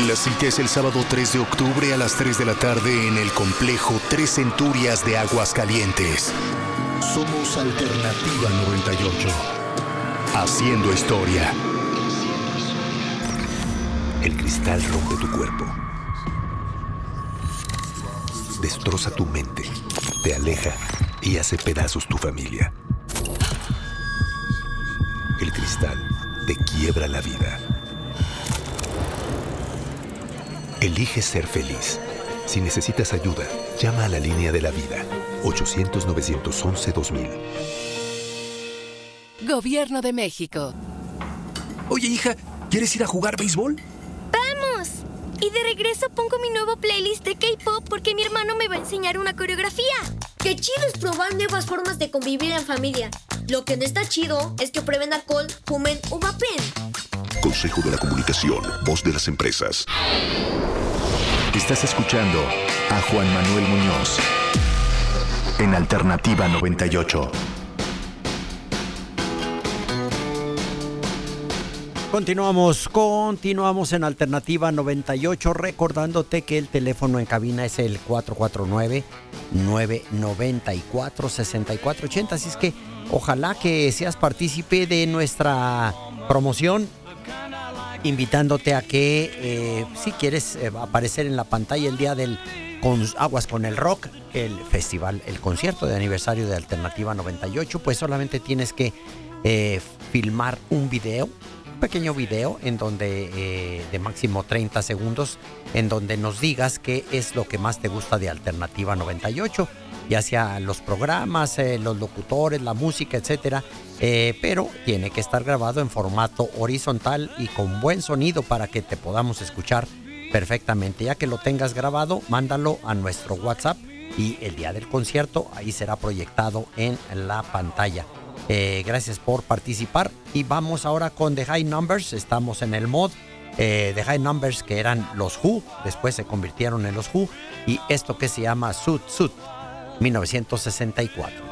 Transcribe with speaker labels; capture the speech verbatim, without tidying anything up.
Speaker 1: La cita es el sábado tres de octubre a las tres de la tarde en el complejo Tres Centurias de Aguascalientes. Somos Alternativa noventa y ocho. Haciendo historia.
Speaker 2: El cristal rompe tu cuerpo. Destroza tu mente. Te aleja y hace pedazos tu familia. El cristal te quiebra la vida. Elige ser feliz. Si necesitas ayuda, llama a la línea de la vida. ochocientos, novecientos once, dos mil.
Speaker 3: Gobierno de México.
Speaker 4: Oye, hija, ¿quieres ir a jugar béisbol?
Speaker 5: ¡Vamos! Y de regreso pongo mi nuevo playlist de K-pop porque mi hermano me va a enseñar una coreografía.
Speaker 6: ¡Qué chido es probar nuevas formas de convivir en familia! Lo que no está chido es que prueben alcohol, fumen o vapen.
Speaker 2: Consejo de la Comunicación, voz de las empresas.
Speaker 1: Estás escuchando a Juan Manuel Muñoz en Alternativa noventa y ocho.
Speaker 7: Continuamos, continuamos en Alternativa noventa y ocho, recordándote que el teléfono en cabina es el cuatro cuatro nueve, nueve nueve cuatro, seis cuatro ocho cero. Así es que ojalá que seas partícipe de nuestra promoción, invitándote a que eh, si quieres eh, aparecer en la pantalla el día del con, Aguas con el Rock, el festival, el concierto de aniversario de Alternativa noventa y ocho, pues solamente tienes que eh, filmar un video, un pequeño video en donde eh, de máximo treinta segundos, en donde nos digas qué es lo que más te gusta de Alternativa noventa y ocho, ya sea los programas, eh, los locutores, la música, etcétera, eh, pero tiene que estar grabado en formato horizontal y con buen sonido para que te podamos escuchar perfectamente. Ya que lo tengas grabado, mándalo a nuestro WhatsApp y el día del concierto ahí será proyectado en la pantalla. Eh, gracias por participar y vamos ahora con The High Numbers. Estamos en el mod eh, The High Numbers, que eran los Who, después se convirtieron en los Who, y esto que se llama Suit Suit mil novecientos sesenta y cuatro.